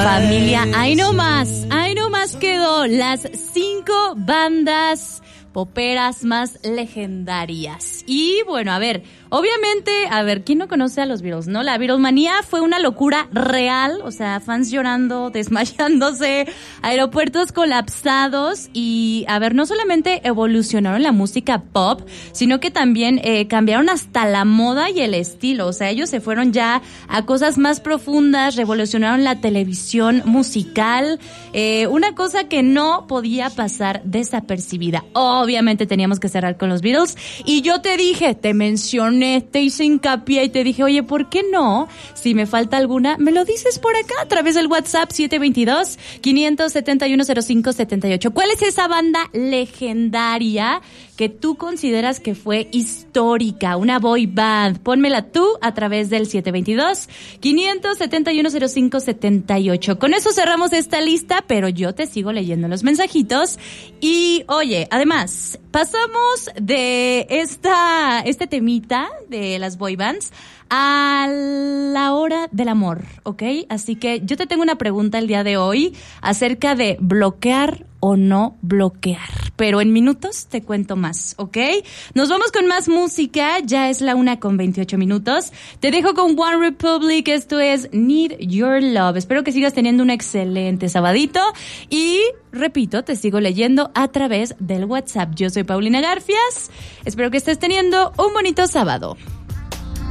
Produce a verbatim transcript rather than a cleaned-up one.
familia. Ahí nomás, ahí nomás quedó las cinco bandas poperas más legendarias. Y bueno, a ver, obviamente, a ver, ¿quién no conoce a los Beatles, no? La Beatlemanía fue una locura real, o sea, fans llorando, desmayándose, aeropuertos colapsados y, a ver, no solamente evolucionaron la música pop, sino que también eh, cambiaron hasta la moda y el estilo, o sea, ellos se fueron ya a cosas más profundas, revolucionaron la televisión musical, eh, una cosa que no podía pasar desapercibida. Obviamente teníamos que cerrar con los Beatles y yo te dije, te mencioné, te hice hincapié y te dije, oye, ¿por qué no? Si me falta alguna, me lo dices por acá a través del WhatsApp siete dos dos, cinco siete uno, cero cinco siete ocho. ¿Cuál es esa banda legendaria que tú consideras que fue histórica, una boy band? Pónmela tú a través del siete dos dos, cinco siete uno, cero cinco siete ocho. Con eso cerramos esta lista, pero yo te sigo leyendo los mensajitos. Y oye, además, pasamos de esta este temita de las boy bands a la hora del amor, ¿ok? Así que yo te tengo una pregunta el día de hoy acerca de bloquear o no bloquear. Pero en minutos te cuento más, ¿ok? Nos vamos con más música, ya es la una con veintiocho minutos. Te dejo con One Republic, esto es Need Your Love. Espero que sigas teniendo un excelente sabadito y, repito, te sigo leyendo a través del WhatsApp. Yo soy Paulina Garfias, espero que estés teniendo un bonito sábado.